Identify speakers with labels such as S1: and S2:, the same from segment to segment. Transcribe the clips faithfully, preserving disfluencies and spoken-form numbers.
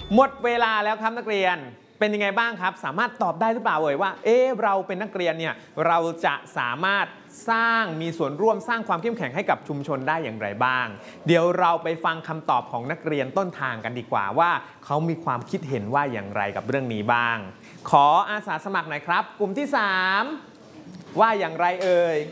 S1: หมดเวลาแล้วครับนักเรียนเป็นยังไงบ้างครับสามารถตอบได้หรือเปล่าเอ่ยว่าเอ๊ะเราเป็นนักเรียนเนี่ยเราจะสามารถสร้างมีส่วนร่วมสร้างความเข้มแข็งให้กับชุมชนได้อย่างไรบ้างเดี๋ยวเราไปฟังคำตอบของนักเรียนต้นทางกันดีกว่าว่าเขามีความคิดเห็นว่าอย่างไรกับเรื่องนี้บ้างขออาสาสมัครหน่อยครับกลุ่มที่สามว่าอย่างไรเอ่ย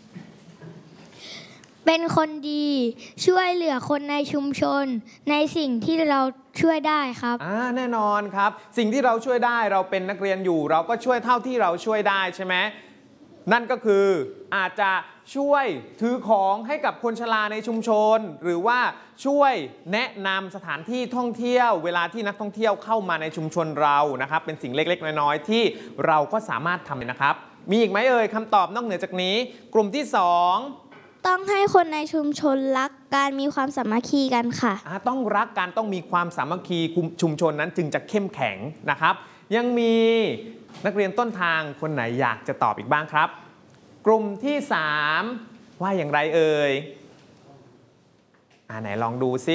S2: เป็นคนดีช่วยเหลือคนในชุมชนในสิ่งที่เราช่วยได้ครับ
S1: อ่าแน่นอนครับสิ่งที่เราช่วยได้เราเป็นนักเรียนอยู่เราก็ช่วยเท่าที่เราช่วยได้ใช่ไหมนั่นก็คืออาจจะช่วยถือของให้กับคนชราในชุมชนหรือว่าช่วยแนะนำสถานที่ท่องเที่ยวเวลาที่นักท่องเที่ยวเข้ามาในชุมชนเรานะครับเป็นสิ่งเล็กๆน้อยๆที่เราก็สามารถทำนะครับมีอีกไหมเอ่ยคำตอบนอกเหนือจากนี้กลุ่มที่สอง
S2: ต้องให้คนในชุมชนรักการมีความสามัคคีกันค่ะ
S1: ต้องรักกันต้องมีความสามัคคีชุมชนนั้นจึงจะเข้มแข็งนะครับยังมีนักเรียนต้นทางคนไหนอยากจะตอบอีกบ้างครับกลุ่มที่สามว่าอย่างไรเอ่ยอ่าไหนลองดูซิ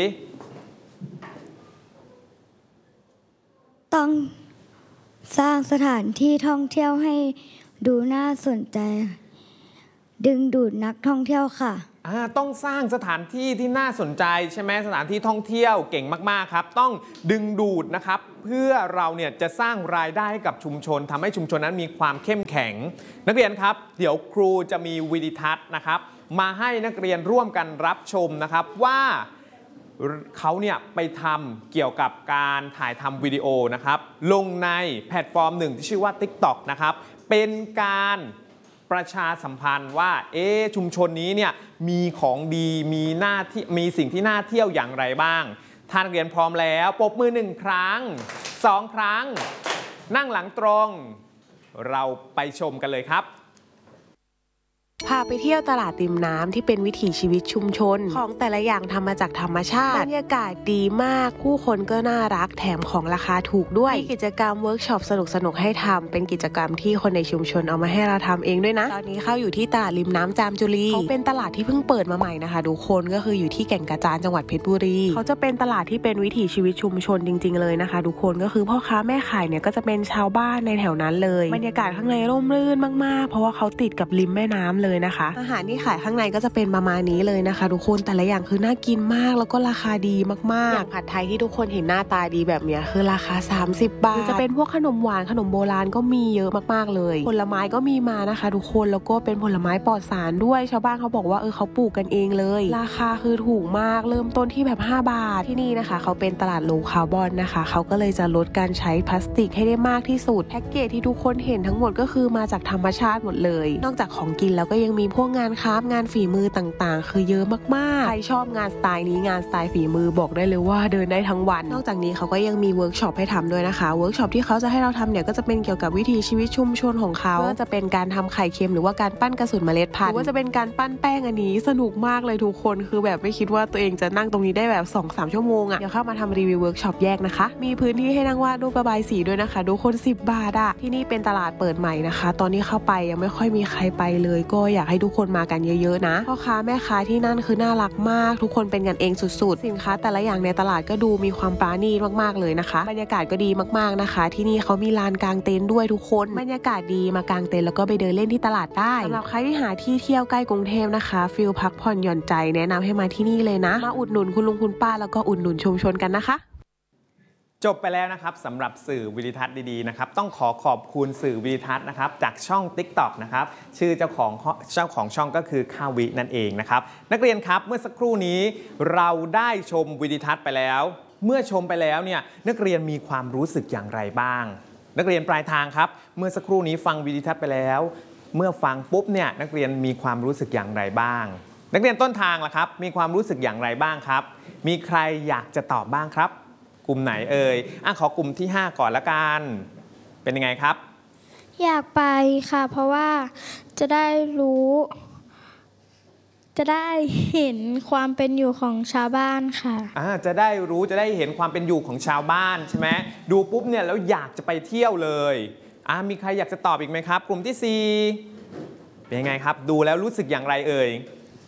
S2: ต้องสร้างสถานที่ท่องเที่ยวให้ดูน่าสนใจดึงดูดนักท่องเที่ยวค่ะ
S1: ต้องสร้างสถานที่ที่น่าสนใจใช่ไหมสถานที่ท่องเที่ยวเก่งมากๆครับต้องดึงดูดนะครับเพื่อเราเนี่ยจะสร้างรายได้ให้กับชุมชนทำให้ชุมชนนั้นมีความเข้มแข็งนักเรียนครับเดี๋ยวครูจะมีวิดีทัศน์นะครับมาให้นักเรียนร่วมกันรับชมนะครับว่าเขาเนี่ยไปทำเกี่ยวกับการถ่ายทำวิดีโอนะครับลงในแพลตฟอร์มหนึ่งที่ชื่อว่า ติ๊กต็อก นะครับเป็นการประชาสัมพันธ์ว่าเอ๊ะชุมชนนี้เนี่ยมีของดีมีหน้าที่มีสิ่งที่น่าเที่ยวอย่างไรบ้างท่านนักเรียนพร้อมแล้วปรบมือหนึ่งครั้งสองครั้งนั่งหลังตรงเราไปชมกันเลยครับ
S3: พาไปเที่ยวตลาดริมน้ำที่เป็นวิถีชีวิตชุมชนของแต่ละอย่างทำมาจากธรรมชาติบรรยากาศดีมากผู้คนก็น่ารักแถมของราคาถูกด้วยมีกิจกรรมเวิร์กช็อปสนุกๆให้ทำเป็นกิจกรรมที่คนในชุมชนเอามาให้เราทำเองด้วยนะตอนนี้เข้าอยู่ที่ตลาดริมน้ำจามจุรีเขาเป็นตลาดที่เพิ่งเปิดมาใหม่นะคะทุกคนก็คืออยู่ที่แก่งกระจานจังหวัดเพชรบุรีเขาจะเป็นตลาดที่เป็นวิถีชีวิตชุมชนจริงๆเลยนะคะทุกคนก็คือพ่อค้าแม่ขายเนี่ยก็จะเป็นชาวบ้านในแถวนั้นเลยบรรยากาศข้างในร่มรื่นมากๆเพราะว่าเขาติดกับริมแม่น้ำเลยนะคะอาหารที่ขายข้างในก็จะเป็นประมาณนี้เลยนะคะทุกคนแต่ละอย่างคือน่ากินมากแล้วก็ราคาดีมากๆอย่างผัดไทยที่ทุกคนเห็นหน้าตาดีแบบนี้คือราคาสามสิบบาทจะเป็นพวกขนมหวานขนมโบราณก็มีเยอะมากๆเลยผลไม้ก็มีมานะคะทุกคนแล้วก็เป็นผลไม้ปลอดสารด้วยชาวบ้านเขาบอกว่าเออเขาปลูกกันเองเลยราคาคือถูกมากเริ่มต้นที่แบบห้าบาทที่นี่นะคะเขาเป็นตลาดโลคาร์บอนนะคะเขาก็เลยจะลดการใช้พลาสติกให้ได้มากที่สุดแพ็กเกจที่ทุกคนเห็นทั้งหมดก็คือมาจากธรรมชาติหมดเลยนอกจากของกินแล้วก็ยังมีพวกงานคราฟต์งานฝีมือต่างๆคือเยอะมากๆใครชอบงานสไตล์นี้งานสไตล์ฝีมือบอกได้เลยว่าเดินได้ทั้งวันนอกจากนี้เขาก็ยังมีเวิร์กช็อปให้ทำด้วยนะคะเวิร์กช็อปที่เขาจะให้เราทำเนี่ยก็จะเป็นเกี่ยวกับวิถีชีวิตชุมชนของเขาก็จะเป็นการทำไข่เค็มหรือว่าการปั้นกระสุนเมล็ดพันธุ์หรือว่าจะเป็นการปั้นแป้งอันนี้สนุกมากเลยทุกคนคือแบบไม่คิดว่าตัวเองจะนั่งตรงนี้ได้แบบ สองถึงสาม ชั่วโมงอ่ะเดี๋ยวเข้ามาทำรีวิวเวิร์กช็อปแยกนะคะมีพื้นที่ให้นั่งวาดรูประบายสีด้วยนะคะทุกคนสิบบาทอ่ะที่นี่เป็นตลาดเปิดใหม่นะคะตอนนี้เข้าไปยังไม่ค่อยมีใครไปเลยก็อยากให้ทุกคนมากันเยอะๆนะพ่อค้าแม่ค้าที่นั่นคือน่ารักมากทุกคนเป็นกันเองสุดๆสินค้าแต่ละอย่างในตลาดก็ดูมีความปราณีตมากๆเลยนะคะบรรยากาศก็ดีมากๆนะคะที่นี่เขามีลานกางเต็นท์ด้วยทุกคนบรรยากาศดีมากางเต็นท์แล้วก็ไปเดินเล่นที่ตลาดได้สำหรับใครที่หาที่เที่ยวใกล้กรุงเทพนะคะฟิลพักผ่อนหย่อนใจแนะนำให้มาที่นี่เลยนะมาอุดหนุนคุณลุงคุณป้าแล้วก็อุดหนุนชุมชนกันนะคะ
S1: จบไปแล้วนะครับสำหรับสื่อวิดีทัศน์ดีๆนะครับต้องขอขอบคุณสื่อวิดีทัศน์นะครับจากช่อง ติ๊กต็อก นะครับชื่อเจ้าของเจ้าของช่องก็คือข้าวินั่นเองนะครับนักเรียนครับเมื่อสักครู่นี้เราได้ชมวิดีทัศน์ไปแล้วเมื่อชมไปแล้วเนี่ยนักเรียนมีความรู้สึกอย่างไรบ้างนักเรียนปลายทางครับเมื่อสักครู่นี้ฟังวิดีทัศน์ไปแล้วเมื่อฟังปุ๊บเนี่ยนักเรียนมีความรู้สึกอย่างไรบ้างนักเรียนต้นทางล่ะครับมีความรู้สึกอย่างไรบ้างครับมีใครอยากจะตอบบ้างครับกลุ่มไหนเอ่ยอ่ะขอกลุ่มที่ห้าก่อนละกันเป็นยังไงครับ
S2: อยากไปค่ะเพราะว่าจะได้รู้จะได้เห็นความเป็นอยู่ของชาวบ้านค่ะ
S1: อ่าจะได้รู้จะได้เห็นความเป็นอยู่ของชาวบ้านใช่ไหมดูปุ๊บเนี่ยแล้วอยากจะไปเที่ยวเลยอ่ามีใครอยากจะตอบอีกไหมครับกลุ่มที่สี่เป็นยังไงครับดูแล้วรู้สึกอย่างไรเอ่ย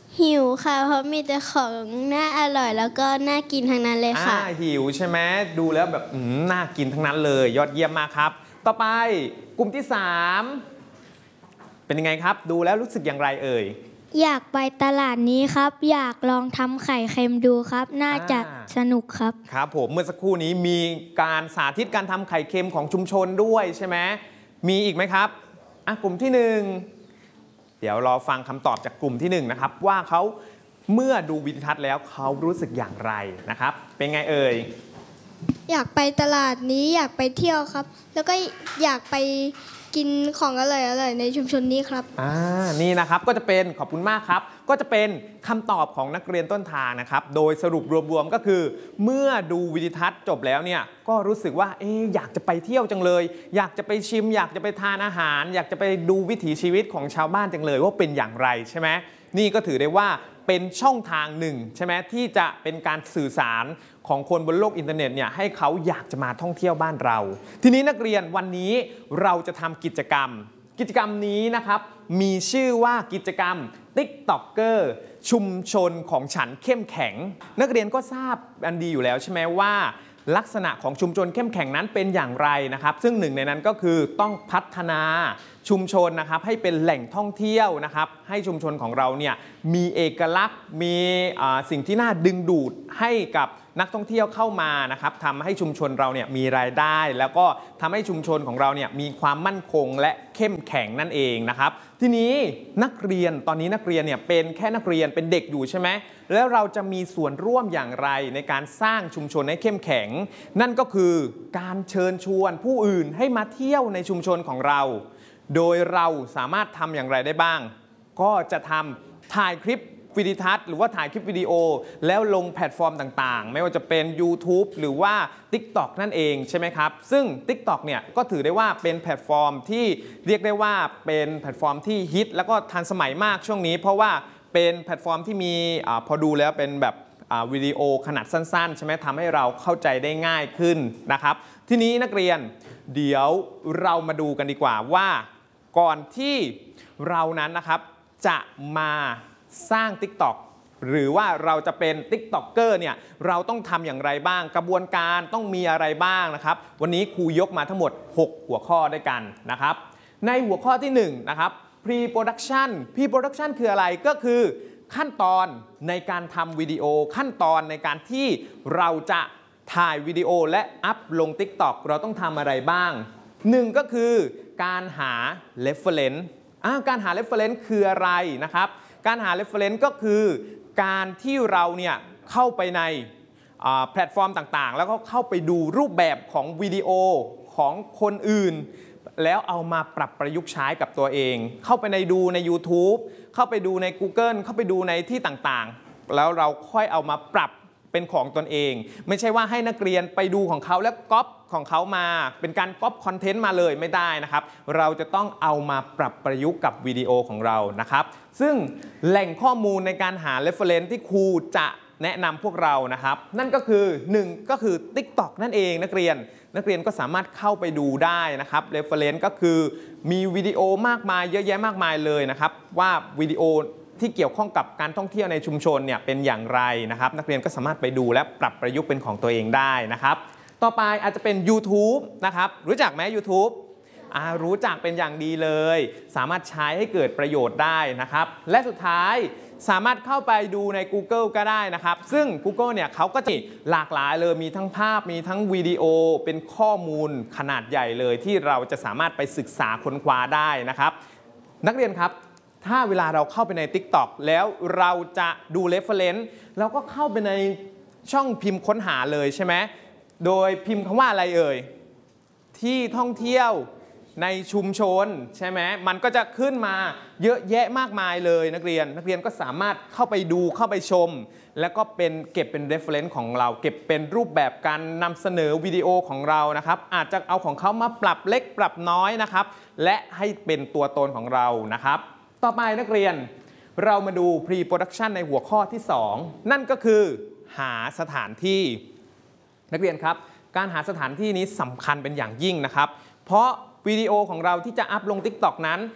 S2: หิวค่ะเพราะมีแต่ของน่าอร่อยแล้วก็น่ากินทั้งนั้นเลยค่ะ
S1: อ่าหิวใช่ไหมดูแล้วแบบอืมน่ากินทั้งนั้นเลยยอดเยี่ยมมากครับ ต่อไปกลุ่มที่สามเป็นยังไงครับดูแล้วรู้สึกอย่างไรเอ่ย
S2: อยากไปตลาดนี้ครับ อยากลองทำไข่เค็มดูครับ น่าจะสนุกครับ
S1: ครับผมเมื่อสักครู่นี้มีการสาธิตการทำไข่เค็มของชุมชนด้วยใช่ไหมมีอีกไหมครับอ่ะกลุ่มที่หนึ่งเดี๋ยวรอฟังคำตอบจากกลุ่มที่หนึ่งนะครับว่าเขาเมื่อดูวิดีทัศน์แล้วเขารู้สึกอย่างไรนะครับเป็นไงเอ่ย
S2: อยากไปตลาดนี้อยากไปเที่ยวครับ แล้วก็อยากไปกินของอร่อยๆในชุมชนนี้ครับ
S1: อ่านี่นะครับก็จะเป็นขอบคุณมากครับก็จะเป็นคำตอบของนักเรียนต้นทางนะครับโดยสรุปรวมๆก็คือเมื่อดูวิดีทัศน์จบแล้วเนี่ยก็รู้สึกว่าเอ๊ะอยากจะไปเที่ยวจังเลยอยากจะไปชิมอยากจะไปทานอาหารอยากจะไปดูวิถีชีวิตของชาวบ้านจังเลยว่าเป็นอย่างไรใช่ไหมนี่ก็ถือได้ว่าเป็นช่องทางหนึ่งใช่ไหมที่จะเป็นการสื่อสารของคนบนโลกอินเทอร์เน็ตเนี่ยให้เขาอยากจะมาท่องเที่ยวบ้านเราทีนี้นักเรียนวันนี้เราจะทำกิจกรรมกิจกรรมนี้นะครับมีชื่อว่ากิจกรรม TikToker ชุมชนของฉันเข้มแข็งนักเรียนก็ทราบอันดีอยู่แล้วใช่ไหมว่าลักษณะของชุมชนเข้มแข็งนั้นเป็นอย่างไรนะครับซึ่งหนึ่งในนั้นก็คือต้องพัฒนาชุมชนนะครับให้เป็นแหล่งท่องเที่ยวนะครับให้ชุมชนของเราเนี่ยมีเอกลักษณ์มีสิ่งที่น่าดึงดูดให้กับนักท่องเที่ยวเข้ามานะครับทำให้ชุมชนเราเนี่ยมีรายได้แล้วก็ทำให้ชุมชนของเราเนี่ยมีความมั่นคงและเข้มแข็งนั่นเองนะครับทีนี้นักเรียนตอนนี้นักเรียนเนี่ยเป็นแค่นักเรียนเป็นเด็กอยู่ใช่ไหมแล้วเราจะมีส่วนร่วมอย่างไรในการสร้างชุมชนให้เข้มแข็งนั่นก็คือการเชิญชวนผู้อื่นให้มาเที่ยวในชุมชนของเราโดยเราสามารถทำอย่างไรได้บ้างก็จะทำถ่ายคลิปวิดีทัศน์หรือว่าถ่ายคลิปวิดีโอแล้วลงแพลตฟอร์มต่างๆไม่ว่าจะเป็น YouTube หรือว่า TikTok นั่นเองใช่ไหมครับซึ่ง TikTok เนี่ยก็ถือได้ว่าเป็นแพลตฟอร์มที่เรียกได้ว่าเป็นแพลตฟอร์มที่ฮิตแล้วก็ทันสมัยมากช่วงนี้เพราะว่าเป็นแพลตฟอร์มที่มีอพอดูแล้วเป็นแบบวิดีโอขนาดสั้นๆใช่ไหมทำให้เราเข้าใจได้ง่ายขึ้นนะครับทีนี้นักเรียนเดี๋ยวเรามาดูกันดีกว่าว่าก่อนที่เรานั้นนะครับจะมาสร้าง TikTok หรือว่าเราจะเป็น TikToker เนี่ยเราต้องทำอย่างไรบ้างกระบวนการต้องมีอะไรบ้างนะครับวันนี้ครูยกมาทั้งหมดหกหัวข้อด้วยกันนะครับในหัวข้อที่หนึ่งนะครับ Pre-production Pre-production คืออะไรก็คือขั้นตอนในการทำวิดีโอขั้นตอนในการที่เราจะถ่ายวิดีโอและอัพลง TikTok เราต้องทำอะไรบ้างหนึ่งก็คือการหา reference อ่าการหา reference คืออะไรนะครับการหา reference ก็คือการที่เราเนี่ยเข้าไปในแพลตฟอร์มต่างๆแล้วก็เข้าไปดูรูปแบบของวิดีโอของคนอื่นแล้วเอามาปรับประยุกต์ใช้กับตัวเองเข้าไปในดูใน YouTube เข้าไปดูใน Google เข้าไปดูในที่ต่างๆแล้วเราค่อยเอามาปรับเป็นของตนเองไม่ใช่ว่าให้นักเรียนไปดูของเขาแล้วก๊อปของเขามาเป็นการก๊อปคอนเทนต์มาเลยไม่ได้นะครับเราจะต้องเอามาปรับประยุกต์กับวิดีโอของเรานะครับซึ่งแหล่งข้อมูลในการหา reference ที่ครูจะแนะนำพวกเรานะครับนั่นก็คือหนึ่งก็คือ TikTok นั่นเองนักเรียนนักเรียนก็สามารถเข้าไปดูได้นะครับ reference ก็คือมีวิดีโอมากมายเยอะแยะมากมายเลยนะครับว่าวิดีโอที่เกี่ยวข้องกับการท่องเที่ยวในชุมชนเนี่ยเป็นอย่างไรนะครับนักเรียนก็สามารถไปดูและปรับประยุกต์เป็นของตัวเองได้นะครับต่อไปอาจจะเป็น YouTube นะครับรู้จักไหม YouTube อ่ารู้จักเป็นอย่างดีเลยสามารถใช้ให้เกิดประโยชน์ได้นะครับและสุดท้ายสามารถเข้าไปดูใน Google ก็ได้นะครับซึ่ง Google เนี่ยเขาก็จะหลากหลายเลยมีทั้งภาพมีทั้งวิดีโอเป็นข้อมูลขนาดใหญ่เลยที่เราจะสามารถไปศึกษาค้นคว้าได้นะครับนักเรียนครับถ้าเวลาเราเข้าไปใน TikTok แล้วเราจะดู reference เราก็เข้าไปในช่องพิมพ์ค้นหาเลยใช่ไหมโดยพิมพ์คำว่าอะไรเอ่ยที่ท่องเที่ยวในชุมชนใช่ไหมมันก็จะขึ้นมาเยอะแยะมากมายเลยนักเรียนนักเรียนก็สามารถเข้าไปดูเข้าไปชมแล้วก็เป็นเก็บเป็น reference ของเราเก็บเป็นรูปแบบการนำเสนอวิดีโอของเรานะครับอาจจะเอาของเขามาปรับเล็กปรับน้อยนะครับและให้เป็นตัวตนของเรานะครับต่อไปนักเรียนเรามาดู Pre-production ในหัวข้อที่สองนั่นก็คือหาสถานที่นักเรียนครับการหาสถานที่นี้สำคัญเป็นอย่างยิ่งนะครับเพราะวิดีโอของเราที่จะอัพลง TikTok นั้น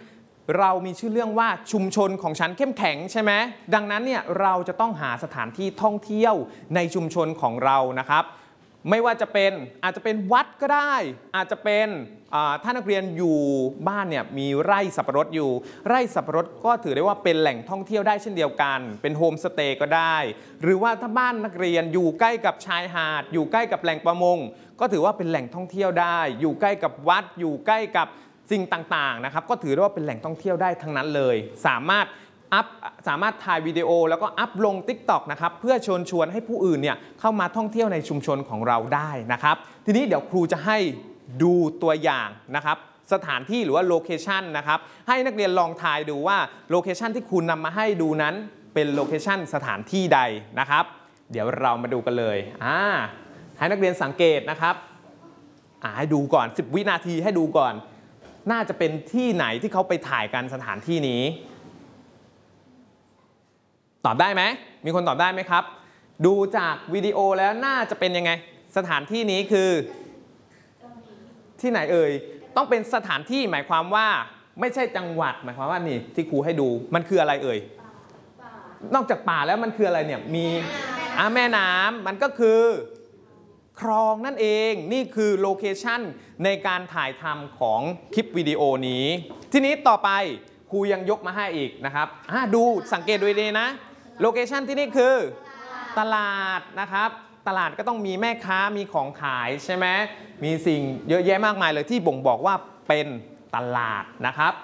S1: เรามีชื่อเรื่องว่าชุมชนของฉันเข้มแข็งใช่ไหมดังนั้นเนี่ยเราจะต้องหาสถานที่ท่องเที่ยวในชุมชนของเรานะครับไม่ว่าจะเป็นอาจจะเป็นวัดก็ได้อาจจะเป็นถ้านักเรียนอยู่บ้านเนี่ยมีไร่สับปะรดอยู่ไร่สับปะรดก็ถือได้ว่าเป็นแหล่งท่องเที่ยวได้เช่นเดียวกันเป็นโฮมสเตย์ก็ได้หรือว่าถ้าบ้านนักเรียนอยู่ใกล้กับชายหาดอยู่ใกล้กับแหล่งประมงก็ถือว่าเป็นแหล่งท่องเที่ยวได้อยู่ใกล้กับวัดอยู่ใกล้กับสิ่งต่างๆนะครับก็ถือได้ว่าเป็นแหล่งท่องเที่ยวได้ทั้งนั้นเลยสามารถอัพสามารถถ่ายวิดีโอแล้วก็อัพลง ติ๊กต็อก นะครับเพื่อเชิญชวนให้ผู้อื่นเนี่ยเข้ามาท่องเที่ยวในชุมชนของเราได้นะครับทีนี้เดี๋ยวครูจะให้ดูตัวอย่างนะครับสถานที่หรือว่าโลเคชันนะครับให้นักเรียนลองทายดูว่าโลเคชันที่ครูนำมาให้ดูนั้นเป็นโลเคชันสถานที่ใดนะครับเดี๋ยวเรามาดูกันเลยอ่าให้นักเรียนสังเกตนะครับอ่าให้ดูก่อนสิบวินาทีให้ดูก่อนน่าจะเป็นที่ไหนที่เขาไปถ่ายกันสถานที่นี้ตอบได้ไหมมีคนตอบได้ไหมครับดูจากวิดีโอแล้วน่าจะเป็นยังไงสถานที่นี้คือที่ไหนเอ่ยต้องเป็นสถานที่หมายความว่าไม่ใช่จังหวัดหมายความว่านี่ที่ครูให้ดูมันคืออะไรเอ่ยนอกจากป่าแล้วมันคืออะไรเนี่ยมีอ่าแม่น้ำมันก็คือคลองนั่นเองนี่คือโลเคชั่นในการถ่ายทำของคลิปวิดีโอนี้ทีนี้ต่อไปครูยังยกมาให้อีกนะครับอ่าดูสังเกตดูดีนะโลเคชั่นที่นี่คือตลาดนะครับตลาดก็ต้องมีแม่ค้ามีของขายใช่ไหมมีสิ่งเยอะแยะมากมายเลยที่บ่งบอกว่าเป็นตลาดนะครับ